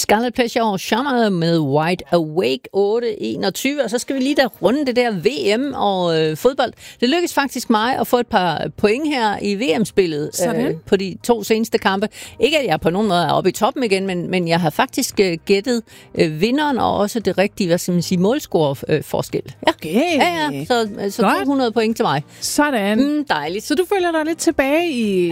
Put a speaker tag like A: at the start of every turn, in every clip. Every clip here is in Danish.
A: Scarlet Pleasure Summer med Wide Awake 8:21, og så skal vi lige da runde det der VM og fodbold. Det lykkedes faktisk mig at få et par point her i VM-spillet på de 2 seneste kampe. Ikke at jeg på nogen måde er oppe i toppen igen, men jeg har faktisk gættet vinderen og også det rigtige, hvad skal man sige, målscore-forskel. Ja.
B: Okay.
A: Ja. Så 200 point til mig.
B: Sådan.
A: Dejligt.
B: Så du føler dig lidt tilbage i...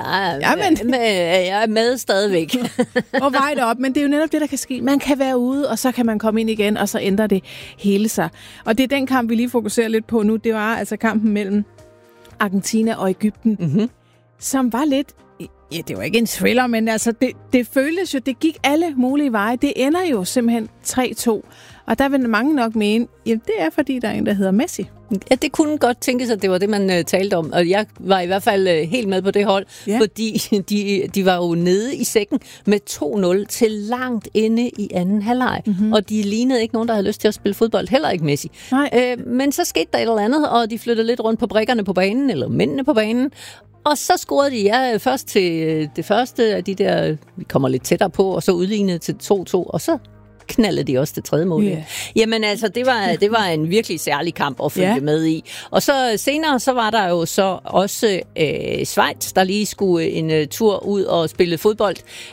A: Jeg er med stadigvæk.
B: Og vej det op, men det er jo netop det, der kan ske. Man kan være ude, og så kan man komme ind igen, og så ændrer det hele sig. Og det er den kamp, vi lige fokuserer lidt på nu. Det var altså kampen mellem Argentina og Egypten, som var lidt... Ja, det var ikke en thriller, men altså, det føltes jo, det gik alle mulige veje. Det ender jo simpelthen 3-2. Og der vil mange nok mene, jamen det er fordi, der er en, der hedder Messi.
A: Ja, det kunne godt tænkes, at det var det, man talte om. Og jeg var i hvert fald helt med på det hold, fordi de var jo nede i sækken med 2-0 til langt inde i anden halvleg. Og de lignede ikke nogen, der havde lyst til at spille fodbold. Heller ikke Messi. Men så skete der et eller andet, og de flyttede lidt rundt på brikkerne på banen, eller mændene på banen. Og så scorede de først til det første af de der, vi kommer lidt tættere på, og så udlignede til 2-2, og så knaldede de også det tredje mål. Yeah. Jamen altså, det var en virkelig særlig kamp at følge med i. Og så senere, så var der jo så også Schweiz, der lige skulle en tur ud og spille fodbold.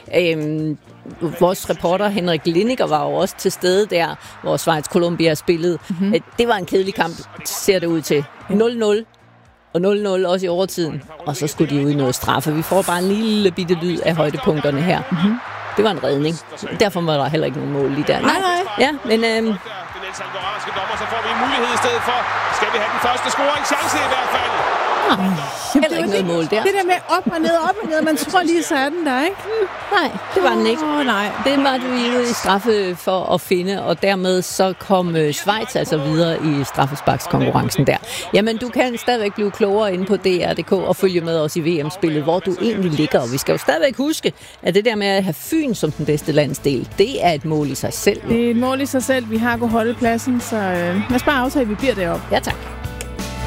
A: Vores reporter Henrik Linniger var jo også til stede der, hvor Schweiz-Colombia spillede. Det var en kedelig kamp, ser det ud til. 0-0. Og 0-0 også i overtiden. Og så skulle de ud i noget straffe. Vi får bare en lille bitte lyd af højdepunkterne her. Det var en redning. Derfor var der heller ikke nogen mål lige der. Nej. Ja, men...
C: Så får vi en mulighed i stedet for. Skal vi have den første scoringschance i hvert fald?
A: Heller ikke noget mål der.
B: Det der med op og ned, man tror lige, så er den der, ikke?
A: Nej, det var den ikke.
B: Nej.
A: Det var vi ude i straffe for at finde, og dermed så kom Schweiz altså videre i straffesparkskonkurrencen der. Jamen, du kan stadigvæk blive klogere inde på DR.dk og følge med os i VM-spillet, hvor du egentlig ligger. Og vi skal jo stadigvæk huske, at det der med at have Fyn som den bedste landsdel, det er et mål i sig selv.
B: Det er et mål i sig selv. Vi har kunnet holde pladsen, så lad os bare aftale, at vi bliver deroppe.
A: Ja, tak.